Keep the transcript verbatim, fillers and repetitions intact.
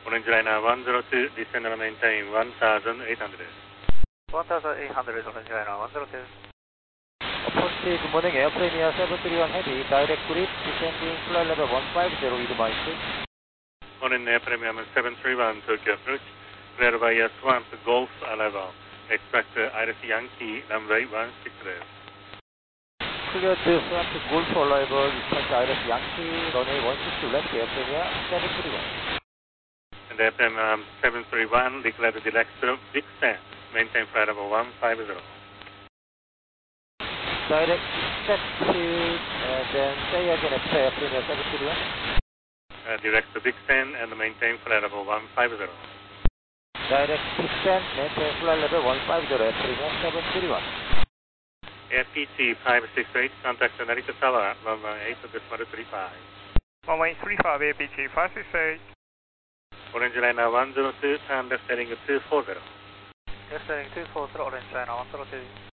Orange Liner one zero two, descend and maintain one thousand eight hundred. one thousand eight hundred, Orange Liner one zero two. Approach good morning, Air Premier seven three one Heavy, direct grip, descending flight level one five zero with my six. Morning, Air Premier seven three one, Tokyo approach, cleared by uh, Swamp Golf level. Expect uh, Iris Yankee, runway one six zero. Clear to Swamp Golf arrival, expect Iris Yankee, runway one six two left, Air Premier seven three one. And Air Premier seven three one, declare the direct Big Stand, maintain flight level one five zero. Direct accepted, and then say again at Air Premier seven three one. Uh, direct to Big Stand and maintain flight level one five zero. Direct descent, maintain flight level one five zero, Air Premier seven three one. Air P T five six eight, contact Narita Tower, one one eight, decimal three five. one one eight three five, Air P T five six eight. Orange Liner one zero two, turn left heading two four zero. Left heading two four zero, Orange Liner one zero two.